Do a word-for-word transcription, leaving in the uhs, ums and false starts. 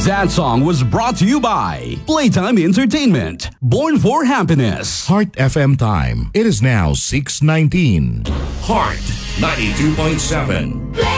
That song was brought to you by Playtime Entertainment. Born for happiness. Heart F M time. It is now six nineteen. Heart ninety-two point seven.